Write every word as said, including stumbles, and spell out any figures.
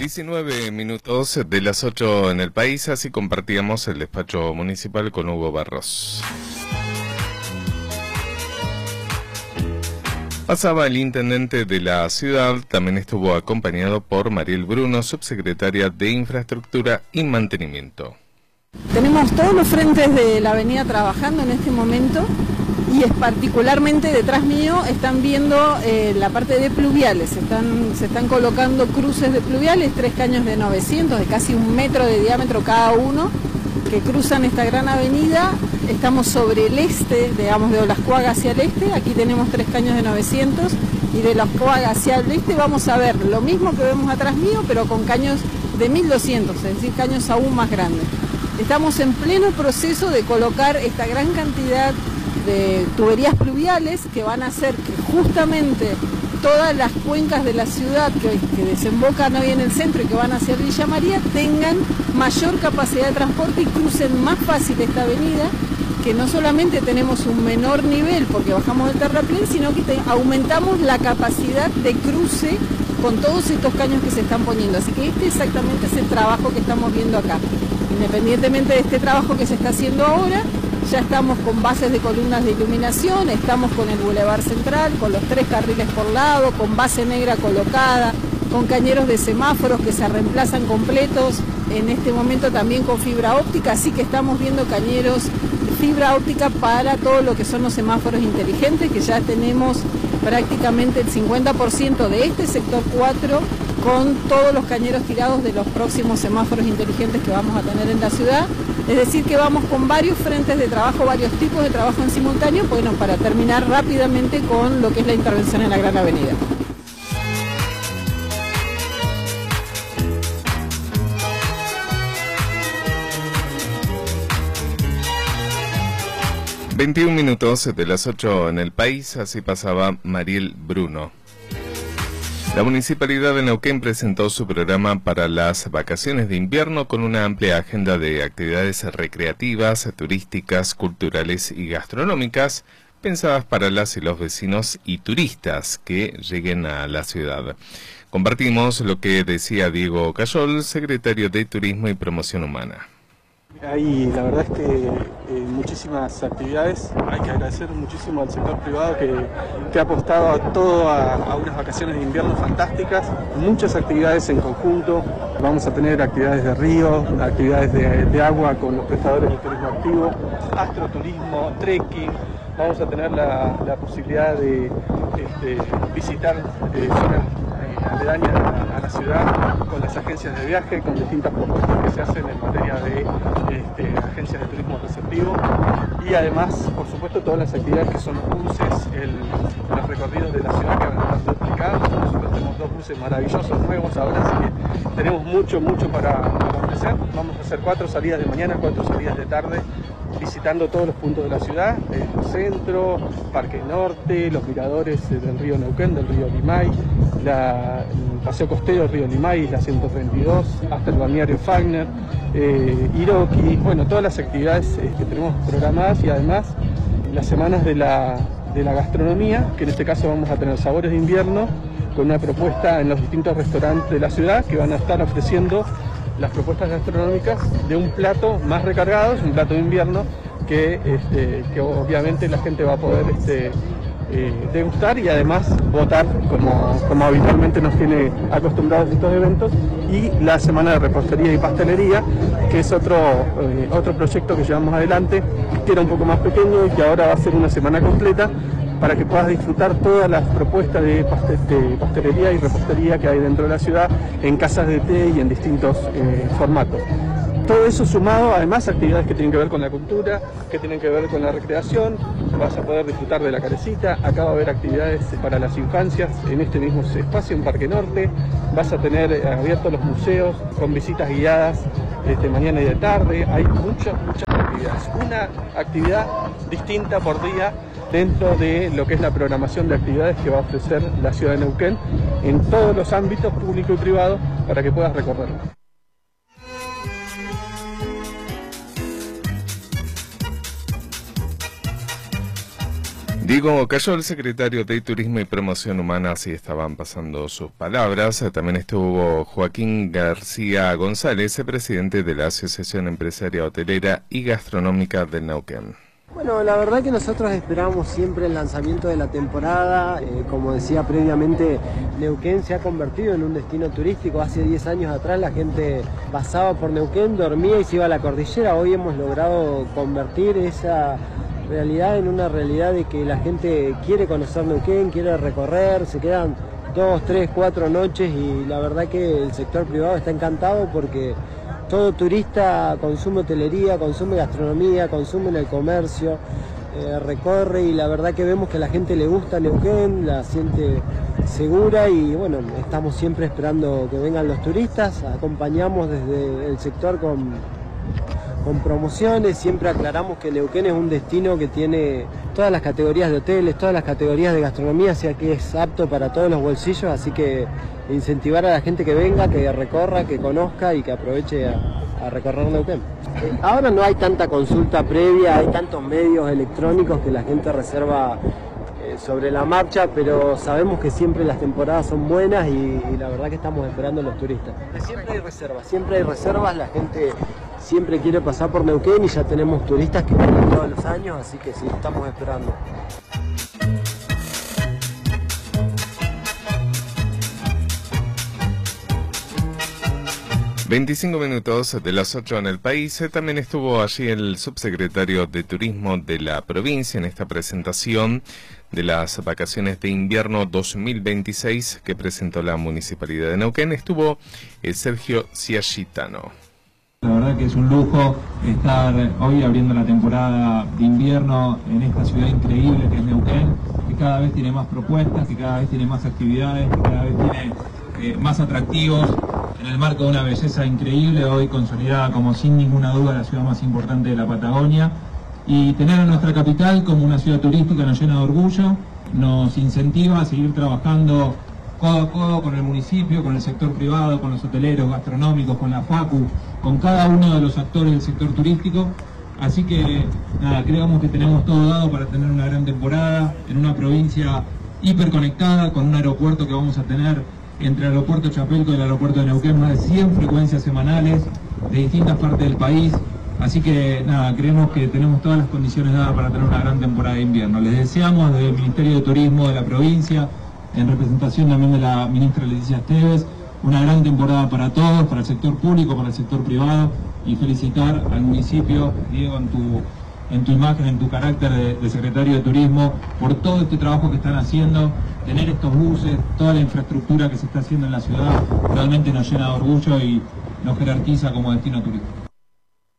diecinueve minutos de las ocho en el país, así compartíamos el despacho municipal con Hugo Barros. Pasaba el intendente de la ciudad, también estuvo acompañado por Mariel Bruno, subsecretaria de Infraestructura y Mantenimiento. Tenemos todos los frentes de la avenida trabajando en este momento y es particularmente detrás mío están viendo eh, la parte de pluviales, están, se están colocando cruces de pluviales, tres caños de novecientos, de casi un metro de diámetro cada uno, que cruzan esta gran avenida. Estamos sobre el este, digamos de Olascoaga hacia el este, aquí tenemos tres caños de novecientos y de Olascoaga hacia el este vamos a ver lo mismo que vemos atrás mío, pero con caños de mil doscientos, es decir, caños aún más grandes. Estamos en pleno proceso de colocar esta gran cantidad de tuberías pluviales que van a hacer que justamente todas las cuencas de la ciudad que, que desembocan hoy en el centro y que van hacia Villa María tengan mayor capacidad de transporte y crucen más fácil esta avenida, que no solamente tenemos un menor nivel porque bajamos el terraplén, sino que te, aumentamos la capacidad de cruce con todos estos caños que se están poniendo. Así que este exactamente es el trabajo que estamos viendo acá. Independientemente de este trabajo que se está haciendo ahora, ya estamos con bases de columnas de iluminación, estamos con el bulevar central, con los tres carriles por lado, con base negra colocada, con cañeros de semáforos que se reemplazan completos, en este momento también con fibra óptica, así que estamos viendo cañeros de fibra óptica para todo lo que son los semáforos inteligentes, que ya tenemos prácticamente el cincuenta por ciento de este sector cuatro con todos los cañeros tirados de los próximos semáforos inteligentes que vamos a tener en la ciudad. Es decir, que vamos con varios frentes de trabajo, varios tipos de trabajo en simultáneo, bueno, para terminar rápidamente con lo que es la intervención en la Gran Avenida. veintiún minutos de las ocho en el país, así pasaba Mariel Bruno. La Municipalidad de Neuquén presentó su programa para las vacaciones de invierno con una amplia agenda de actividades recreativas, turísticas, culturales y gastronómicas, pensadas para las y los vecinos y turistas que lleguen a la ciudad. Compartimos lo que decía Diego Cayol, secretario de Turismo y Promoción Humana. Hay, la verdad es que eh, muchísimas actividades. Hay que agradecer muchísimo al sector privado que, que ha apostado a todo a, a unas vacaciones de invierno fantásticas. Muchas actividades en conjunto. Vamos a tener actividades de río, actividades de, de agua con los prestadores de turismo activo, astroturismo, trekking. Vamos a tener la, la posibilidad de este, visitar eh, zonas aledañas a, a la ciudad con las agencias de viaje, con distintas propuestas que se hacen en materia de este, agencias de turismo receptivo y además, por supuesto, todas las actividades que son buses, el, los recorridos de la ciudad que van a estar explicados. Nosotros tenemos dos buses maravillosos nuevos ahora, así que tenemos mucho, mucho para, para ofrecer. Vamos a hacer cuatro salidas de mañana, cuatro salidas de tarde, visitando todos los puntos de la ciudad, el centro, Parque Norte, los miradores del río Neuquén, del río Limay, la, el paseo costero del río Limay, la ciento treinta y dos, hasta el balneario Fagner, eh, Iroqui, bueno, todas las actividades eh, que tenemos programadas y además las semanas de la, de la gastronomía, que en este caso vamos a tener sabores de invierno, con una propuesta en los distintos restaurantes de la ciudad que van a estar ofreciendo las propuestas gastronómicas de un plato más recargado, es un plato de invierno que, este, que obviamente la gente va a poder este, eh, degustar y además votar como, como habitualmente nos tiene acostumbrados estos eventos, y la semana de repostería y pastelería, que es otro, eh, otro proyecto que llevamos adelante, que era un poco más pequeño y que ahora va a ser una semana completa, para que puedas disfrutar todas las propuestas de, pastel, de pastelería y repostería que hay dentro de la ciudad, en casas de té y en distintos eh, formatos. Todo eso sumado, además, a actividades que tienen que ver con la cultura, que tienen que ver con la recreación. Vas a poder disfrutar de la carecita. Acá va a haber actividades para las infancias en este mismo espacio, en Parque Norte. Vas a tener eh, abiertos los museos con visitas guiadas este, mañana y de tarde. Hay muchas, muchas actividades. Una actividad distinta por día dentro de lo que es la programación de actividades que va a ofrecer la ciudad de Neuquén en todos los ámbitos, público y privado, para que puedas recorrerlo. Diego Cayó, el secretario de Turismo y Promoción Humana, así estaban pasando sus palabras. También estuvo Joaquín García González, el presidente de la Asociación Empresaria Hotelera y Gastronómica del Neuquén. Bueno, la verdad que nosotros esperamos siempre el lanzamiento de la temporada. Eh, como decía previamente, Neuquén se ha convertido en un destino turístico. Hace diez años atrás la gente pasaba por Neuquén, dormía y se iba a la cordillera. Hoy hemos logrado convertir esa realidad en una realidad de que la gente quiere conocer Neuquén, quiere recorrer, se quedan dos, tres, cuatro noches y la verdad que el sector privado está encantado porque todo turista consume hotelería, consume gastronomía, consume en el comercio, eh, recorre y la verdad que vemos que a la gente le gusta Neuquén, la siente segura y bueno, estamos siempre esperando que vengan los turistas, acompañamos desde el sector con, con promociones, siempre aclaramos que Neuquén es un destino que tiene todas las categorías de hoteles, todas las categorías de gastronomía, o sea que es apto para todos los bolsillos, así que incentivar a la gente que venga, que recorra, que conozca y que aproveche a, a recorrer Neuquén. Eh, ahora no hay tanta consulta previa, hay tantos medios electrónicos que la gente reserva eh, sobre la marcha, pero sabemos que siempre las temporadas son buenas y, y la verdad que estamos esperando a los turistas. Siempre hay reservas, siempre hay reservas, la gente siempre quiere pasar por Neuquén y ya tenemos turistas que vienen todos los años, así que sí, estamos esperando. veinticinco minutos de las ocho en el país. También estuvo allí el subsecretario de Turismo de la provincia en esta presentación de las vacaciones de invierno dos mil veintiséis que presentó la Municipalidad de Neuquén. Estuvo el Sergio Ciagitano. La verdad que es un lujo estar hoy abriendo la temporada de invierno en esta ciudad increíble que es Neuquén, que cada vez tiene más propuestas, que cada vez tiene más actividades, que cada vez tiene eh, más atractivos en el marco de una belleza increíble, hoy consolidada como sin ninguna duda la ciudad más importante de la Patagonia. Y tener a nuestra capital como una ciudad turística nos llena de orgullo, nos incentiva a seguir trabajando codo a codo con el municipio, con el sector privado, con los hoteleros, gastronómicos, con la FACU, con cada uno de los actores del sector turístico. Así que nada, creemos que tenemos todo dado para tener una gran temporada en una provincia hiperconectada, con un aeropuerto que vamos a tener entre el aeropuerto Chapelco y el aeropuerto de Neuquén, más de cien frecuencias semanales de distintas partes del país. Así que nada, creemos que tenemos todas las condiciones dadas para tener una gran temporada de invierno. Les deseamos desde el Ministerio de Turismo de la provincia, en representación también de la ministra Leticia Esteves, una gran temporada para todos, para el sector público, para el sector privado, y felicitar al municipio, Diego, en tu, en tu imagen, en tu carácter de, de secretario de Turismo, por todo este trabajo que están haciendo. Tener estos buses, toda la infraestructura que se está haciendo en la ciudad, realmente nos llena de orgullo y nos jerarquiza como destino turístico.